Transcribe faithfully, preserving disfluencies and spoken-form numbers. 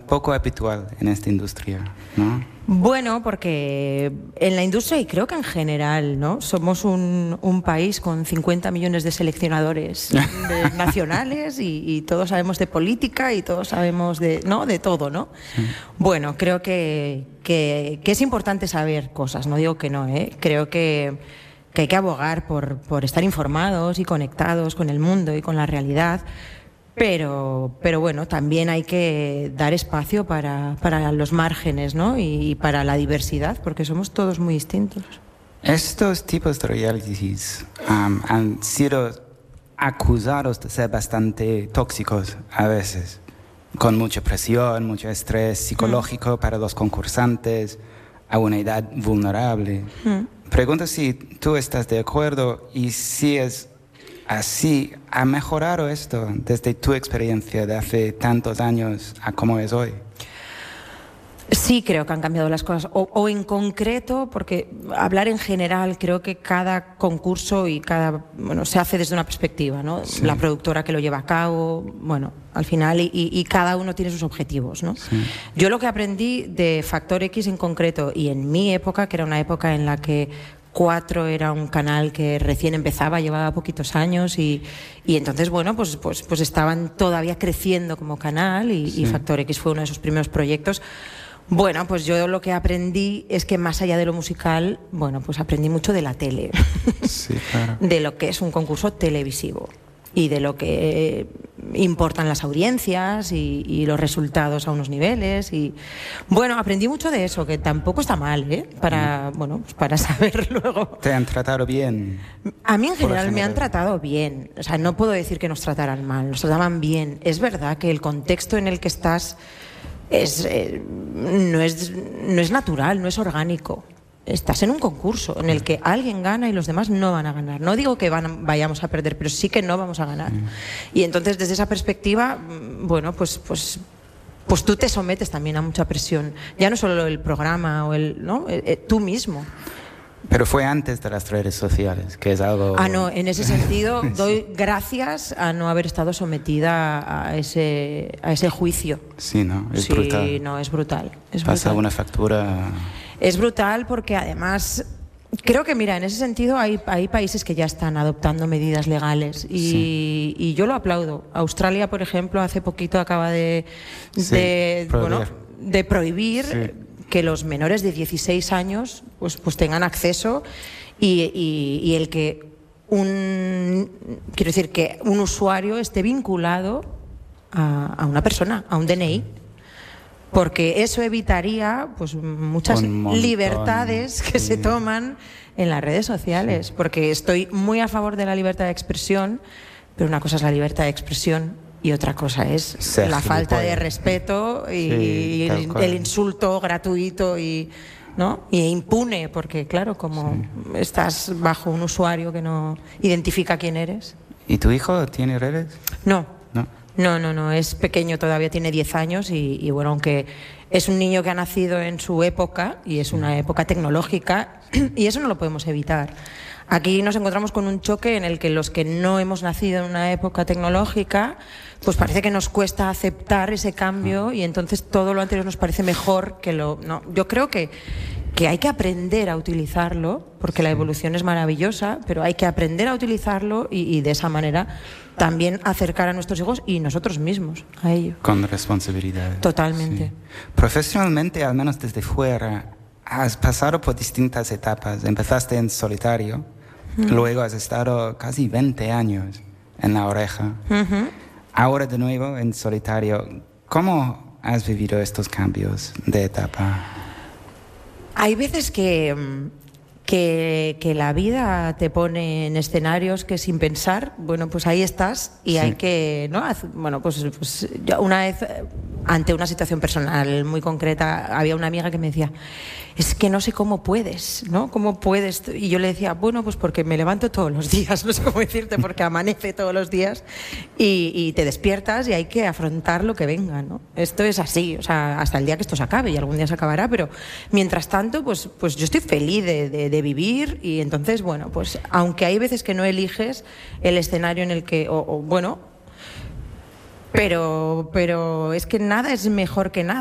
poco habitual en esta industria, ¿no? Bueno, porque en la industria y creo que en general, ¿no? Somos un, un país con cincuenta millones de seleccionadores de nacionales y, y todos sabemos de política y todos sabemos de, ¿no? de todo, ¿no? Sí. Bueno, creo que, que, que es importante saber cosas, no digo que no, ¿eh? Creo que, que hay que abogar por, por estar informados y conectados con el mundo y con la realidad. Pero, pero bueno, también hay que dar espacio para, para los márgenes, ¿no? Y, y para la diversidad, porque somos todos muy distintos. Estos tipos de realities um, han sido acusados de ser bastante tóxicos a veces, con mucha presión, mucho estrés psicológico mm. para los concursantes a una edad vulnerable. Mm. Pregunto si tú estás de acuerdo y si es así. ¿Ha mejorado esto desde tu experiencia de hace tantos años a cómo es hoy? Sí, creo que han cambiado las cosas. O, o en concreto, porque hablar en general, creo que cada concurso y cada, bueno, se hace desde una perspectiva, ¿no? Sí. La productora que lo lleva a cabo, bueno, al final, y, y cada uno tiene sus objetivos, ¿no? Sí. Yo lo que aprendí de Factor X en concreto, y en mi época, que era una época en la que Cuatro era un canal que recién empezaba, llevaba poquitos años y, y entonces, bueno, pues, pues, pues estaban todavía creciendo como canal y, sí. y Factor X fue uno de sus primeros proyectos. Bueno, pues yo lo que aprendí es que más allá de lo musical, bueno, pues aprendí mucho de la tele, sí, claro. de lo que es un concurso televisivo y de lo que importan las audiencias y, y los resultados a unos niveles y bueno, aprendí mucho de eso, que tampoco está mal, ¿eh? Para, bueno, pues para saber luego. ¿Te han tratado bien? A mí en general me han tratado bien, o sea, no puedo decir que nos trataran mal, nos trataban bien. Es verdad que el contexto en el que estás es, eh, no es, no es natural, no es orgánico. Estás en un concurso en el que alguien gana y los demás no van a ganar. No digo que van, vayamos a perder, pero sí que no vamos a ganar. Mm. Y entonces, desde esa perspectiva, bueno, pues, pues, pues tú te sometes también a mucha presión. Ya no solo el programa o el, ¿no? Eh, eh, tú mismo. Pero fue antes de las redes sociales, que es algo... Ah, no, en ese sentido doy gracias a no haber estado sometida a ese, a ese juicio. Sí, ¿no? Es sí, brutal. Sí, no, es brutal. Es Pasa brutal. una factura... Es brutal porque además creo que, mira, en ese sentido hay, hay países que ya están adoptando medidas legales y, sí. y yo lo aplaudo. Australia, por ejemplo, hace poquito acaba de, sí, de, prohibir. Bueno, de prohibir sí. que los menores de dieciséis años pues, pues tengan acceso y, y, y el que un, quiero decir, que un usuario esté vinculado a, a una persona, a un D N I. Porque eso evitaría pues muchas libertades que sí. se toman en las redes sociales. Sí. Porque estoy muy a favor de la libertad de expresión, pero una cosa es la libertad de expresión y otra cosa es sí, la falta de respeto y, sí, y el, el insulto gratuito y, ¿no? y impune, porque claro, como sí. estás bajo un usuario que no identifica quién eres. ¿Y tu hijo tiene redes? No. No. No, no, no, es pequeño todavía, tiene diez años y, y bueno, aunque es un niño que ha nacido en su época y es una época tecnológica y eso no lo podemos evitar. Aquí nos encontramos con un choque en el que los que no hemos nacido en una época tecnológica, pues parece que nos cuesta aceptar ese cambio y entonces todo lo anterior nos parece mejor que lo... No, yo creo que, que hay que aprender a utilizarlo, porque la evolución es maravillosa, pero hay que aprender a utilizarlo y, y de esa manera también acercar a nuestros hijos y nosotros mismos a ello. Con responsabilidad. Totalmente. Sí. Profesionalmente, al menos desde fuera, has pasado por distintas etapas. Empezaste en solitario, uh-huh. luego has estado casi veinte años en La Oreja, uh-huh. ahora de nuevo en solitario. ¿Cómo has vivido estos cambios de etapa? Hay veces que... Que, que la vida te pone en escenarios que sin pensar, bueno, pues ahí estás y sí. hay que, ¿no? Bueno, pues, pues yo una vez, ante una situación personal muy concreta, había una amiga que me decía, es que no sé cómo puedes, ¿no? ¿Cómo puedes? Y yo le decía, bueno, pues porque me levanto todos los días, no sé cómo decirte, porque amanece todos los días y, y te despiertas y hay que afrontar lo que venga, ¿no? Esto es así, o sea, hasta el día que esto se acabe y algún día se acabará, pero mientras tanto, pues, pues yo estoy feliz de, de, de vivir y entonces, bueno, pues aunque hay veces que no eliges el escenario en el que, o, o bueno, pero, pero es que nada es mejor que nada.